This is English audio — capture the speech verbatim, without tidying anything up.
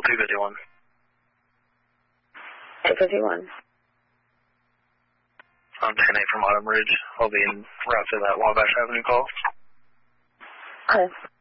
two fifty-one. two fifty-one. I'm ten eight from Autumn Ridge. I'll be en route to that Wabash Avenue call. Okay.